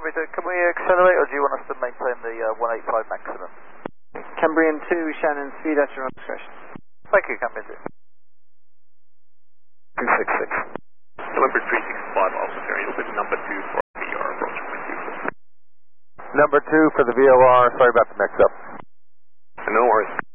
Cambrian 2, can we accelerate or do you want us to maintain the 185 maximum? Cambrian 2, Shannon, speed at your own discretion. Thank you, Cambrian 2. 266. November 365 officer, you'll be number 2 for VR approach point 24. Number 2 for the VOR, sorry about the mix-up. No worries.